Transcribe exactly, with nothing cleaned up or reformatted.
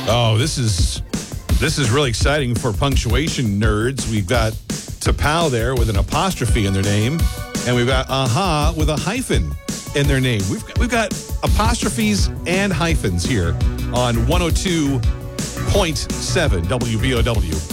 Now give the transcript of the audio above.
Oh, this is this is really exciting for punctuation nerds. We've got Tapao there with an apostrophe in their name, and we've got Aha with a hyphen in their name. We've got, we've got apostrophes and hyphens here on one oh two point seven W B O W.